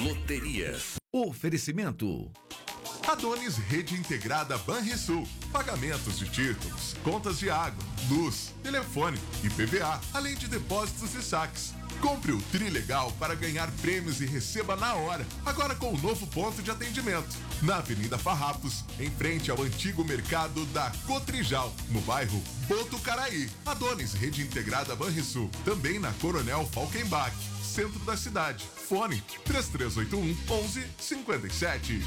Loterias. Oferecimento. Adonis Rede Integrada Banrisul. Pagamentos de títulos, contas de água, luz, telefone, IPVA, além de depósitos e saques. Compre o Trilegal para ganhar prêmios e receba na hora. Agora com um novo ponto de atendimento. Na Avenida Farrapos, em frente ao antigo mercado da Cotrijal, no bairro Botucaraí. Adonis Rede Integrada Banrisul. Também na Coronel Falkenbach, centro da cidade. Fone 3381-1157.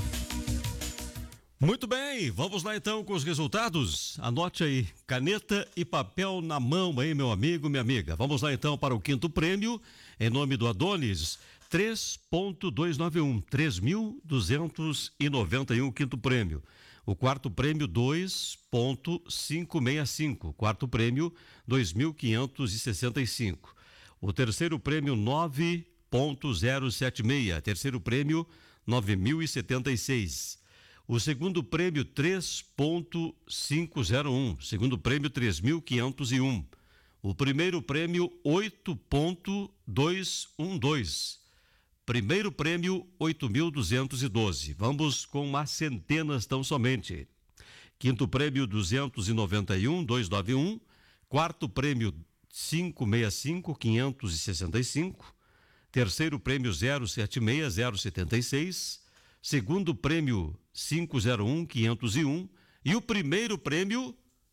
Muito bem, vamos lá então com os resultados. Anote aí, caneta e papel na mão aí, meu amigo, minha amiga. Vamos lá então para o quinto prêmio, em nome do Adonis, 3.291, 3.291, quinto prêmio. O quarto prêmio, 2.565, quarto prêmio, 2.565. O terceiro prêmio, 9.076, terceiro prêmio, 9.076. O segundo prêmio, 3.501. Segundo prêmio, 3.501. O primeiro prêmio, 8.212. Primeiro prêmio, 8.212. Vamos com as centenas tão somente. Quinto prêmio, 291, 291. Quarto prêmio, 565, 565. Terceiro prêmio, 076, 076. Segundo prêmio, 501, 501. E o primeiro prêmio,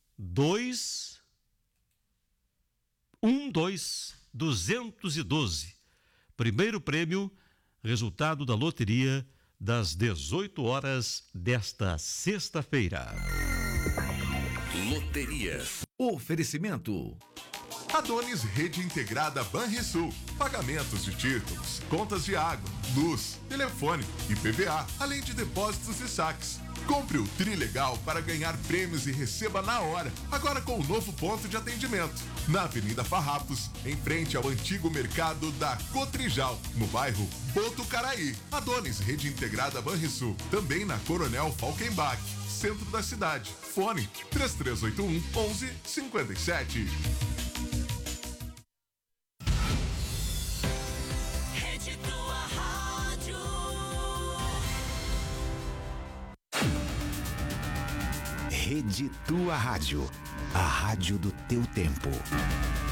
212. Primeiro prêmio, resultado da loteria das 18 horas desta sexta-feira. Loterias. Oferecimento. Adonis Rede Integrada Banrisul. Pagamentos de títulos, contas de água, luz, telefone, IPVA, além de depósitos e saques. Compre o Trilegal para ganhar prêmios e receba na hora. Agora com um novo ponto de atendimento. Na Avenida Farrapos, em frente ao antigo mercado da Cotrijal, no bairro Botucaraí. Adonis Rede Integrada Banrisul. Também na Coronel Falkenbach, centro da cidade. Fone 3381-1157. Rede Tua Rádio, a rádio do teu tempo.